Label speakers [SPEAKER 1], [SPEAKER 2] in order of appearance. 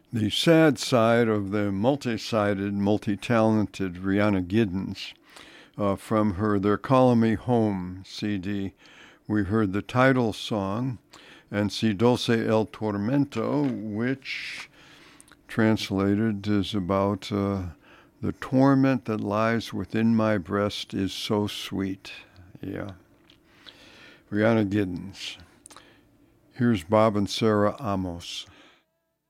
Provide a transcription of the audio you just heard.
[SPEAKER 1] The sad side of the multi-sided, multi-talented Rhianna Giddens. From her They're Calling Me Home CD, we heard the title song, and Si Dulce El Tormento, which translated is about the torment that lies within my breast is so sweet. Yeah. Rhianna Giddens. Here's Bob and Sarah Amos.